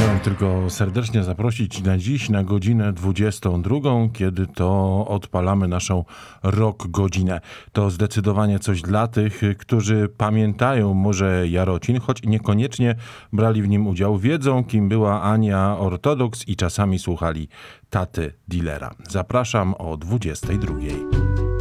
Chciałem tylko serdecznie zaprosić na dziś, na godzinę 22, kiedy to odpalamy naszą rock godzinę. To zdecydowanie coś dla tych, którzy pamiętają może Jarocin, choć niekoniecznie brali w nim udział, wiedzą, kim była Ania Ortodoks i czasami słuchali Taty Dillera. Zapraszam o 22.